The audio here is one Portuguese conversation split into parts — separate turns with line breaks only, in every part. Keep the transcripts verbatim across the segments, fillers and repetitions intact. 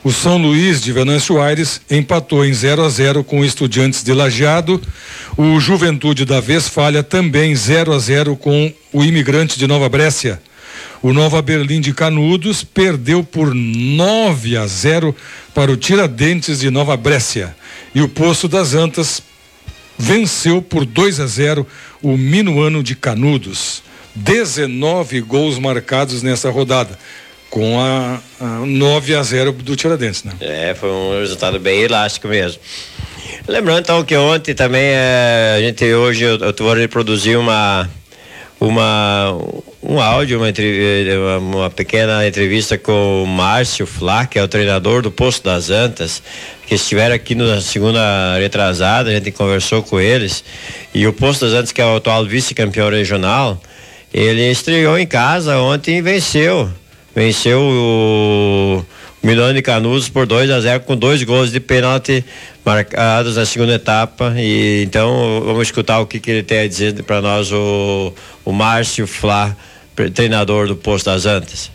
O São Luís de Venâncio Aires empatou em zero a zero com o Estudiantes de Lajeado. O Juventude da Westfália também zero a zero com o Imigrante de Nova Brécia. O Nova Berlim de Canudos perdeu por nove a zero para o Tiradentes de Nova Brécia. E o Poço das Antas venceu por dois a zero o Minuano de Canudos. dezenove gols marcados nessa rodada, com a, a nove a zero do Tiradentes, né?
É, foi um resultado bem elástico mesmo. Lembrando então que ontem também é, a gente hoje eu, eu vou reproduzir uma uma um áudio, uma, uma pequena entrevista com o Márcio Flá, que é o treinador do Poço das Antas, que estiveram aqui na segunda retrasada, a gente conversou com eles, e o Poço das Antas, que é o atual vice-campeão regional, ele estreou em casa ontem e venceu venceu o Milano de Canudos por dois a zero com dois gols de pênalti marcados na segunda etapa. E então vamos escutar o que, que ele tem a dizer para nós, o, o Márcio Flá, treinador do Poço das Antas.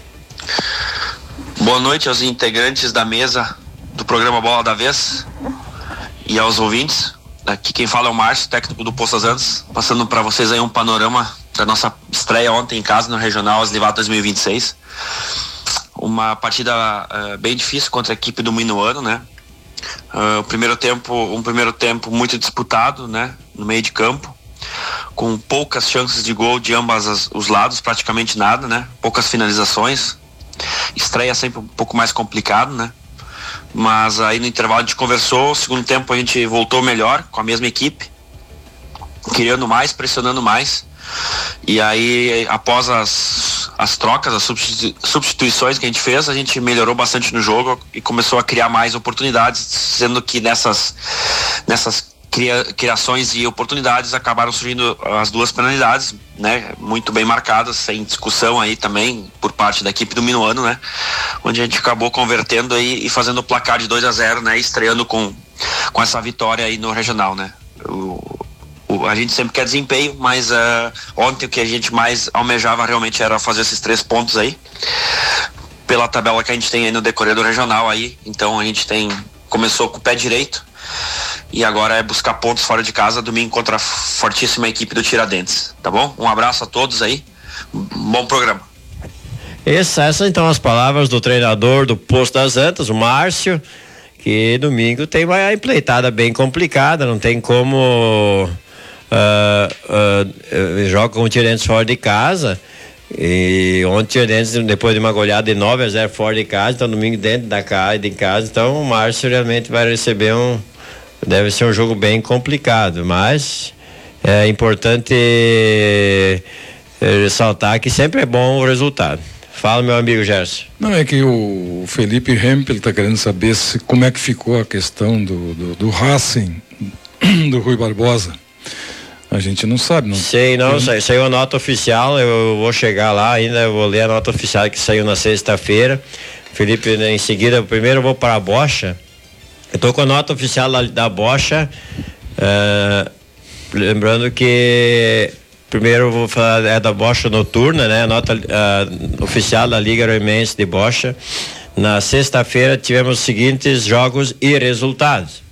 Boa noite aos integrantes da mesa do programa Bola da Vez e aos ouvintes. Aqui quem fala é o Márcio, técnico do Poço das Antas, passando para vocês aí um panorama da nossa estreia ontem em casa no Regional Aslivato dois mil e vinte e seis. Uma partida uh, bem difícil contra a equipe do Minuano, né? Uh, o primeiro tempo, um primeiro tempo muito disputado, né? No meio de campo, com poucas chances de gol de ambos as, os lados, praticamente nada, né? Poucas finalizações. Estreia sempre um pouco mais complicado, né? Mas aí no intervalo a gente conversou, segundo tempo a gente voltou melhor, com a mesma equipe, criando mais, pressionando mais. E aí, após as, as trocas, as substituições que a gente fez, a gente melhorou bastante no jogo e começou a criar mais oportunidades, sendo que nessas, nessas cria, criações e oportunidades acabaram surgindo as duas penalidades, né? Muito bem marcadas, sem discussão aí também por parte da equipe do Minuano, né? Onde a gente acabou convertendo aí e fazendo o placar de dois a zero, né? Estreando com, com essa vitória aí no regional, né? O, A gente sempre quer desempenho, mas uh, ontem o que a gente mais almejava realmente era fazer esses três pontos aí, pela tabela que a gente tem aí no decorrer do regional aí. Então a gente tem, começou com o pé direito e agora é buscar pontos fora de casa domingo contra a fortíssima equipe do Tiradentes, tá bom? Um abraço a todos aí, bom programa.
Essas, essas então as palavras do treinador do Poço das Antas, o Márcio, que domingo tem uma empleitada bem complicada, não tem como... Uh, uh, joga com o Tiradentes fora de casa, e ontem o Tiradentes, depois de uma goleada de nove a zero fora de casa, então domingo dentro da casa, de casa, então o Márcio realmente vai receber um, deve ser um jogo bem complicado, mas é importante ressaltar que sempre é bom o resultado. Fala, meu amigo Gerson.
Não, é que o Felipe Hempel está querendo saber se, como é que ficou a questão do, do, do Racing do Rui Barbosa. A gente não sabe, não.
Sei, não, eu... saiu a nota oficial, eu vou chegar lá ainda, eu vou ler a nota oficial que saiu na sexta-feira. Felipe, né, em seguida, primeiro eu vou para a Bocha. Eu tô com a nota oficial da, da Bocha, uh, lembrando que primeiro eu vou falar é da Bocha noturna, né? A nota uh, oficial da Liga Aroimense de Bocha. Na sexta-feira tivemos os seguintes jogos e resultados.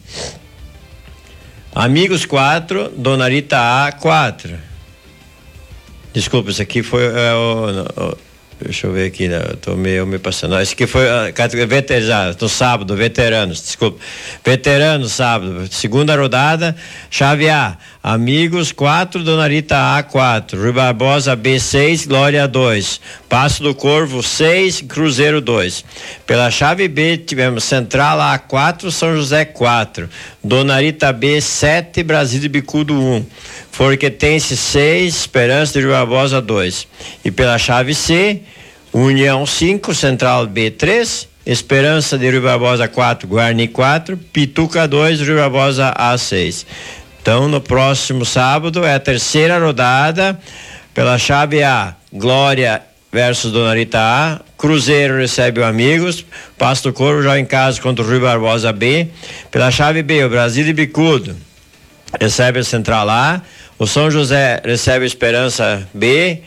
Amigos quatro, Dona Rita A quatro. Desculpa, isso aqui foi é, o, o, deixa eu ver aqui, né? Eu tô meio me passando. Esse aqui foi uh, veteranos, no sábado, veteranos, desculpa. Veteranos, sábado, segunda rodada, chave A, Amigos quatro, Dona Rita A quatro, Rui Barbosa B seis, Glória dois, Passo do Corvo seis, Cruzeiro dois. Pela chave B tivemos Central A quatro, São José quatro, Dona Rita B sete, Brasil de Bicudo um, Forquetense seis, Esperança de Rui Barbosa dois. E pela chave C, União cinco, Central B três, Esperança de Rui Barbosa quatro, Guarani quatro, Pituca dois, Rui Barbosa A seis. Então, no próximo sábado é a terceira rodada. Pela chave A, Glória versus Dona Rita A, Cruzeiro recebe o Amigos, Passo do Corvo joga em casa contra o Rui Barbosa B. Pela chave B, o Brasil de Bicudo recebe a Central A, o São José recebe a Esperança B,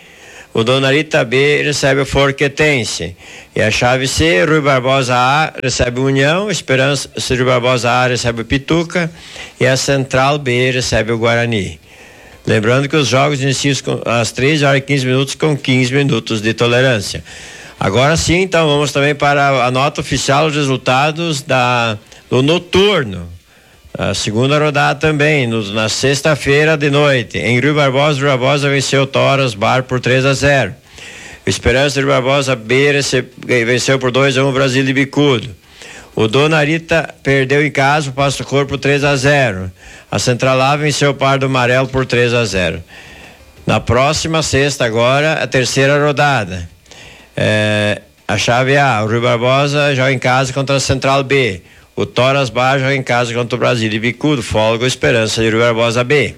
O Donarita B recebe o Forquetense. E a chave C, Rui Barbosa A recebe o União, Esperança Rui Barbosa A recebe o Pituca e a Central B recebe o Guarani. Lembrando que os jogos iniciam às três horas e quinze minutos com quinze minutos de tolerância. Agora sim, então, vamos também para a nota oficial, os resultados da, do noturno. A segunda rodada também, no, na sexta-feira de noite. Em Rui Barbosa, Rui Barbosa venceu o Toras Bar por três a zero. O Esperança de Rui Barbosa B recebe, venceu por dois a um o Brasil de Bicudo. O Donarita perdeu em casa o Passo Cor por três a zero. A Central A venceu o Pardo Amarelo por três a zero. Na próxima sexta agora, a terceira rodada. É, a chave A, o Rui Barbosa joga em casa contra a Central B. O Toras Bar joga em casa contra o Brasil de Bicudo. Folga Esperança de Rui Barbosa B.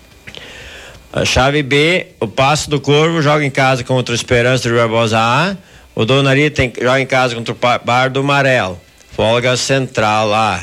A chave B, o Passo do Corvo joga em casa contra o Esperança de Rui Barbosa A. O Donarita joga em casa contra o Bar do Amarelo. Folga Central A.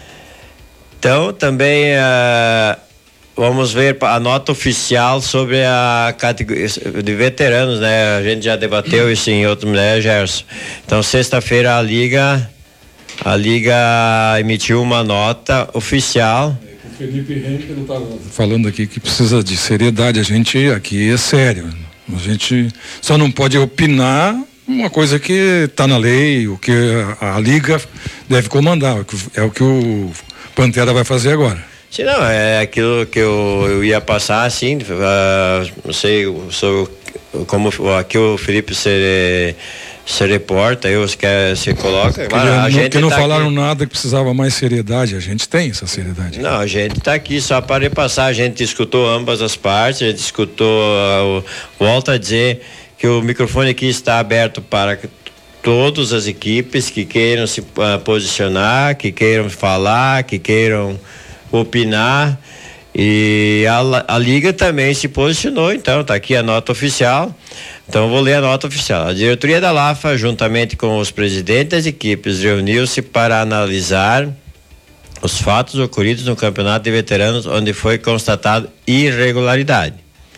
Então também uh, vamos ver a nota oficial sobre a categoria de veteranos, né? A gente já debateu isso em outro, né, Gerson? Então sexta-feira a Liga a Liga emitiu uma nota oficial.
O Felipe Henrique estava falando aqui que precisa de seriedade. A gente aqui é sério. A gente só não pode opinar uma coisa que está na lei, o que a, a Liga deve comandar. É o que o Pantera vai fazer agora.
Sim, não, é aquilo que eu, eu ia passar, assim, uh, não sei, sou, como aqui o Felipe se, se reporta, eu se, se coloca.
Que,
claro,
não,
a gente
que não
tá
falaram
aqui,
nada que precisava mais seriedade, a gente tem essa seriedade.
Não, a gente está aqui só para repassar, a gente escutou ambas as partes, a gente escutou, uh, volta a dizer que o microfone aqui está aberto para todas as equipes que queiram se uh, posicionar, que queiram falar, que queiram opinar, e a, a Liga também se posicionou, então está aqui a nota oficial. Então vou ler a nota oficial. A diretoria da LAFA, juntamente com os presidentes das equipes, reuniu-se para analisar os fatos ocorridos no campeonato de veteranos, onde foi constatado irregularidade.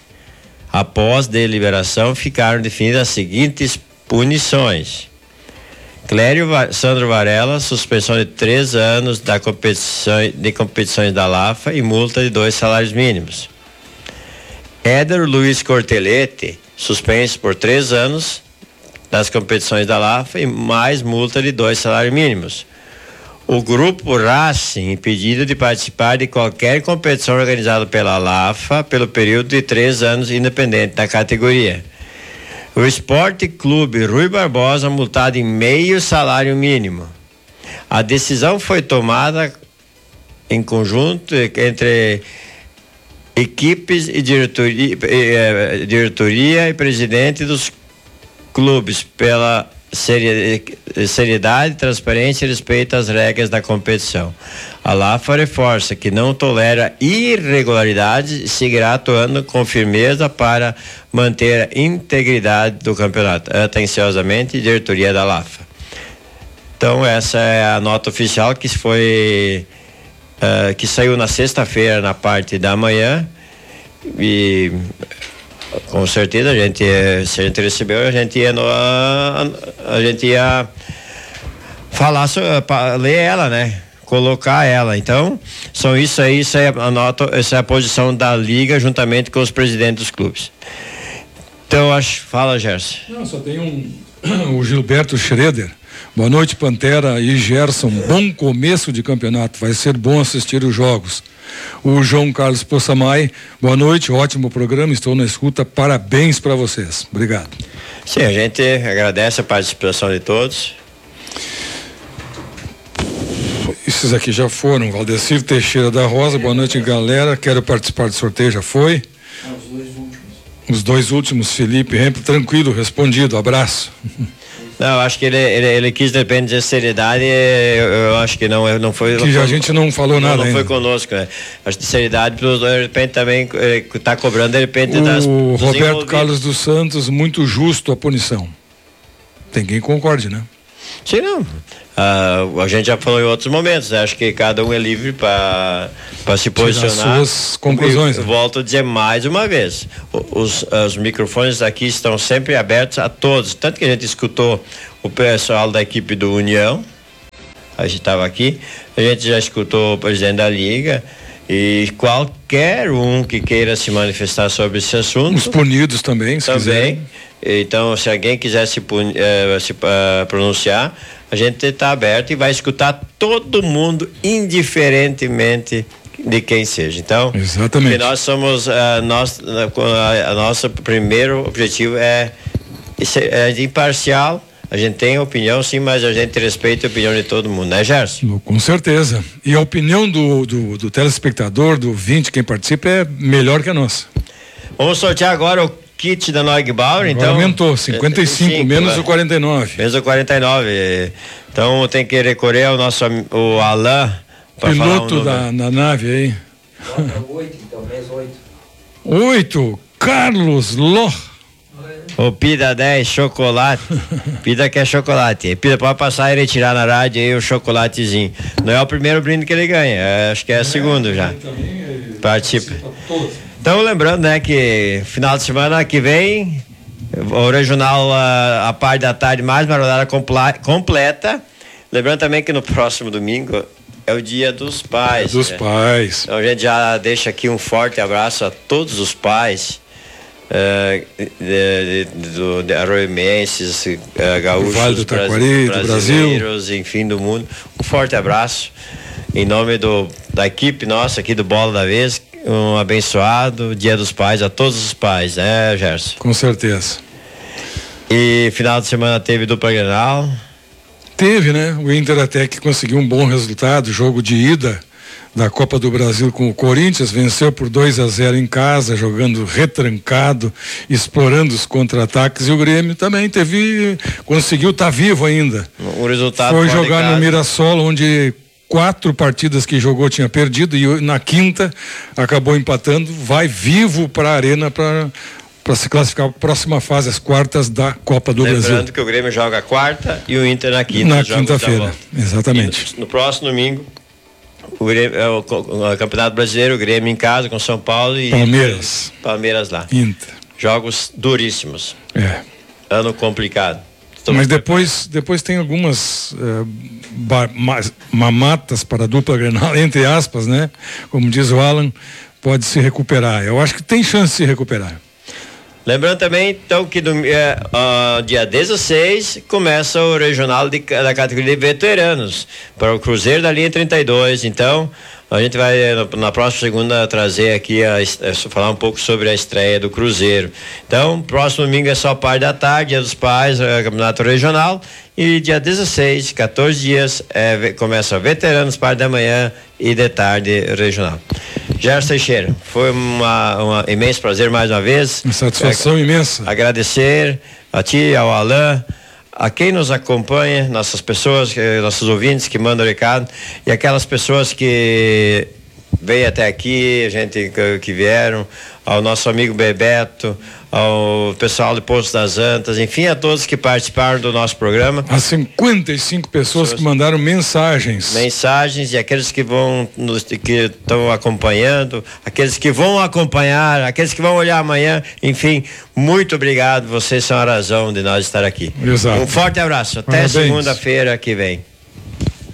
Após deliberação, ficaram definidas as seguintes punições: Clério Sandro Varela, suspensão de três anos da competição, de competições da LAFA e multa de dois salários mínimos. Éder Luiz Cortelete, suspenso por três anos das competições da LAFA e mais multa de dois salários mínimos. O grupo Racing, impedido de participar de qualquer competição organizada pela LAFA pelo período de três anos, independente da categoria. O Esporte Clube Rui Barbosa, multado em meio salário mínimo. A decisão foi tomada em conjunto entre equipes e diretoria, eh, diretoria e presidente dos clubes pela seriedade, transparência e respeito às regras da competição. A LAFA reforça que não tolera irregularidades e seguirá atuando com firmeza para manter a integridade do campeonato. Atenciosamente, diretoria da LAFA. Então essa é a nota oficial que foi uh, que saiu na sexta-feira na parte da manhã, e com certeza a gente, se a gente recebeu, a gente ia no, a, a gente ia falar, ler ela, né? Colocar ela. Então, são isso aí, isso é a nota, essa é a posição da Liga juntamente com os presidentes dos clubes. Então, acho, fala, Gerson.
Não, só tem um, o Gilberto Schroeder. Boa noite, Pantera e Gerson. Bom começo de campeonato. Vai ser bom assistir os jogos. O João Carlos Possamay, boa noite, ótimo programa, estou na escuta, parabéns para vocês. Obrigado.
Sim, a gente agradece a participação de todos.
Esses aqui já foram. Valdecir Teixeira da Rosa, boa noite, galera. Quero participar do sorteio, já foi?
Os dois últimos.
Os dois últimos, Felipe Remplo, tranquilo, respondido, abraço.
Não, eu acho que ele, ele, ele quis, depende de seriedade, eu, eu acho que não, não foi...
Que já a gente não falou
não,
nada
não
ainda.
Não foi conosco, né? Acho que seriedade, de repente também está cobrando, de repente...
O
das,
Roberto Carlos dos Santos, muito justo a punição. Tem quem concorde, né?
Sim, não. Uh, a gente já falou em outros momentos, né? Acho que cada um é livre para se posicionar.
As suas conclusões.
Eu volto a dizer mais uma vez, os, os microfones aqui estão sempre abertos a todos, tanto que a gente escutou o pessoal da equipe do União, a gente estava aqui, a gente já escutou o presidente da Liga, e qualquer um que queira se manifestar sobre esse assunto.
Os punidos também, se
também.
quiserem.
Então, se alguém quiser se, puni, uh, se uh, pronunciar, a gente está aberto e vai escutar todo mundo, indiferentemente de quem seja. Então,
exatamente.
Nós somos, uh, nós, a, a nosso primeiro objetivo é, é imparcial. A gente tem opinião, sim, mas a gente respeita a opinião de todo mundo, né, Gerson?
Com certeza. E a opinião do, do, do telespectador, do ouvinte, quem participa, é melhor que a nossa.
Vamos sortear agora o kit da Neugbauer, então.
Aumentou, cinquenta e cinco, cinco, menos é. o quarenta e nove.
Menos o quarenta e nove. Então tem que recorrer ao nosso o Alain.
Piloto um da, da nave aí.
oito, então, menos oito.
oito, Carlos Ló.
O Pida dez, chocolate. Pida quer chocolate. Pida, pode passar e retirar na rádio aí o chocolatezinho. Não é o primeiro brinde que ele ganha, é, acho que é o segundo já. Participa. Então, lembrando, né, que final de semana que vem, o regional, a, a parte da tarde, mais uma rodada compla, completa. Lembrando também que no próximo domingo é o Dia dos Pais.
É dos
né?
pais.
Então, a gente já deixa aqui um forte abraço a todos os pais. Uh, de, de, de, de arroimenses, uh, gaúchos,
vale do Taquari, do
brasileiros,
Brasil.
enfim, do mundo. Um forte abraço em nome do, da equipe nossa aqui do Bola da Vez. Um abençoado Dia dos Pais a todos os pais, né, Gerson?
Com certeza.
E final de semana teve dupla Grenal.
Teve, né? O Inter até que conseguiu um bom resultado, jogo de ida da Copa do Brasil com o Corinthians, venceu por dois a zero em casa, jogando retrancado, explorando os contra-ataques, e o Grêmio também teve, conseguiu estar tá vivo ainda.
O resultado
foi jogar no Mirassol, onde quatro partidas que jogou tinha perdido, e na quinta acabou empatando, vai vivo para a Arena para para se classificar para a próxima fase, as quartas da Copa do
Lembrando
Brasil.
Lembrando que o Grêmio joga a quarta e o Inter na quinta.
Na quinta-feira, exatamente.
No, no próximo domingo, o, Grêmio, o, o, o Campeonato Brasileiro, o Grêmio em casa com São Paulo e
Palmeiras.
Inter, Palmeiras lá.
Inter.
Jogos duríssimos.
É.
Ano complicado. Estou
Mas depois, depois tem algumas uh, bar, ma, mamatas para a dupla Grenal, entre aspas, né? Como diz o Alan, pode se recuperar. Eu acho que tem chance de se recuperar.
Lembrando também, então, que do, é, uh, dia dezesseis começa o regional de, da categoria de veteranos para o Cruzeiro da linha trinta e dois. Então, a gente vai na próxima segunda trazer aqui, a, a, falar um pouco sobre a estreia do Cruzeiro. Então, próximo domingo é só parte da tarde, Dia dos Pais, é, Campeonato Regional. E dia dezesseis, quatorze dias, é, começa veteranos, parte da manhã e de tarde regional. Gerson Teixeira, foi um imenso prazer mais uma vez.
Uma satisfação
é,
imensa.
Agradecer a ti, ao Alain, a quem nos acompanha, nossas pessoas, nossos ouvintes que mandam recado, e aquelas pessoas que veio até aqui, a gente que, que vieram, ao nosso amigo Bebeto, ao pessoal do Poço das Antas, enfim, a todos que participaram do nosso programa.
As cinquenta e cinco pessoas, pessoas que mandaram mensagens.
Mensagens, e aqueles que vão, nos, que estão acompanhando, aqueles que vão acompanhar, aqueles que vão olhar amanhã, enfim, muito obrigado, vocês são a razão de nós estar aqui.
Exato.
Um forte abraço, até
Parabéns.
segunda-feira que vem.